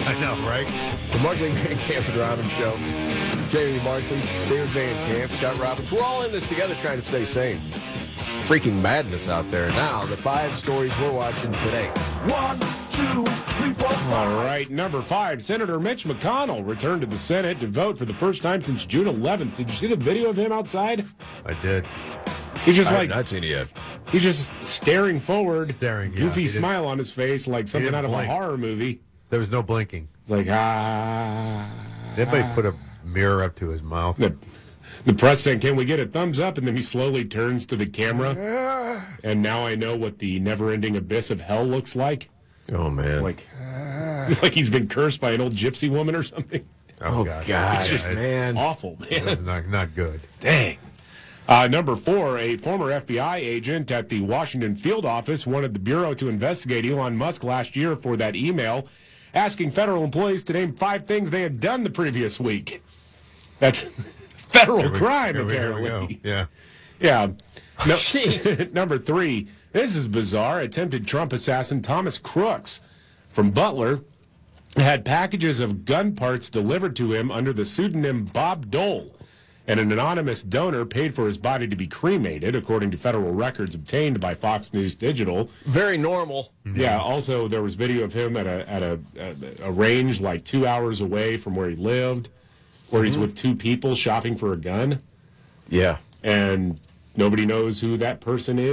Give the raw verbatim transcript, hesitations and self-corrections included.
I know, right? The Markley Van Camp and Robbins Show. Jamie Markley, David Van Camp, Scott Robbins. We're all in this together trying to stay sane. Freaking madness out there. Now, the five stories we're watching today. One, two, three, four, five. All right, number five, Senator Mitch McConnell returned to the Senate to vote for the first time since June eleventh. Did you see the video of him outside? I did. He's just I like, have not seen it yet. he's just staring forward, Staring, yeah. goofy He didn't- smile on his face like something didn't out of blink. a horror movie. There was no blinking. It's like, ah. Anybody put a mirror up to his mouth? The, the press saying, can we get a thumbs up? And then he slowly turns to the camera. And now I know what the never-ending abyss of hell looks like. Oh, man. Like, it's like he's been cursed by an old gypsy woman or something. oh, God. God. It's just man. awful, man. It's not, not good. Dang. Uh, number four, a former F B I agent at the Washington field office wanted the Bureau to investigate Elon Musk last year for that email asking federal employees to name five things they had done the previous week. That's federal Here we- crime, here we- here we apparently. go. Yeah. Yeah. No, number three, this is bizarre. Attempted Trump assassin Thomas Crooks from Butler had packages of gun parts delivered to him under the pseudonym Bob Dole, and an anonymous donor paid for his body to be cremated, according to federal records obtained by Fox News Digital. Very normal. Yeah, also there was video of him at a at a, a, a range like two hours away from where he lived, where he's with two people shopping for a gun, Yeah. and nobody knows who that person is.